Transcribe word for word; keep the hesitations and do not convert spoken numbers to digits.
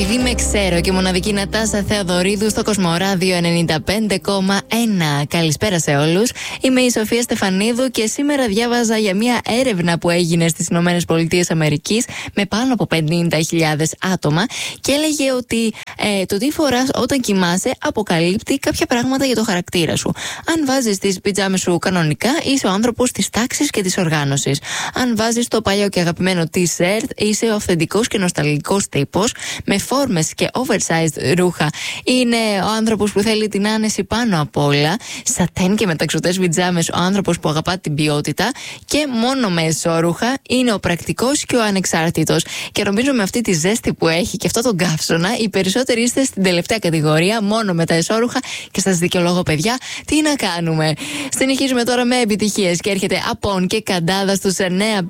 Επειδή με ξέρω και μοναδική Νατάσα Θεοδωρίδου στο Κοσμοράδιο ενενήντα πέντε κόμμα ένα. Καλησπέρα σε όλους. Είμαι η Σοφία Στεφανίδου και σήμερα διάβαζα για μια έρευνα που έγινε στις Ηνωμένες Πολιτείες Αμερικής με πάνω από πενήντα χιλιάδες άτομα και έλεγε ότι ε, το τι φοράς όταν κοιμάσαι αποκαλύπτει κάποια πράγματα για το χαρακτήρα σου. Αν βάζεις τις πιτζάμες σου κανονικά, είσαι ο άνθρωπος της τάξης και της οργάνωσης. Αν βάζεις το παλιό και αγαπημένο t-shirt, είσαι ο αυθεντικός και νοσταλγικός τύπος. Με φόρμες και oversized ρούχα, είναι ο άνθρωπος που θέλει την άνεση πάνω απ' όλα. Σατέν και μεταξωτές πιτζάμες, ο άνθρωπος που αγαπά την ποιότητα. Και μόνο με εσώρουχα είναι ο πρακτικός και ο ανεξάρτητος. Και νομίζω με αυτή τη ζέστη που έχει και αυτό τον καύσωνα, οι περισσότεροι είστε στην τελευταία κατηγορία, μόνο με τα εσώρουχα. Και σας δικαιολόγω, παιδιά, τι να κάνουμε. Συνεχίζουμε τώρα με επιτυχίες και έρχεται Απόν και Καντάδα στους εννέα